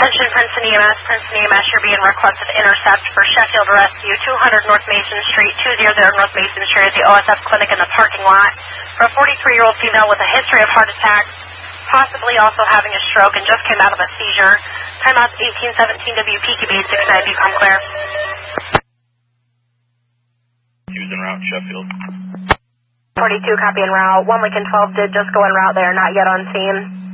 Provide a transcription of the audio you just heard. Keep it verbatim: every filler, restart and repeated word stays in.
Attention Princeton E M S, Princeton E M S, you're being requested to intercept for Sheffield Rescue, two hundred North Mason Street, two hundred North Mason Street at the O S F clinic in the parking lot for a forty-three-year-old female with a history of heart attacks, possibly also having a stroke and just came out of a seizure. Timeout's eighteen seventeen W P Q B eight six nine, you come clear. She was en route, Sheffield. forty-two, copy en route. one Lincoln twelve did just go en route there, not yet on scene.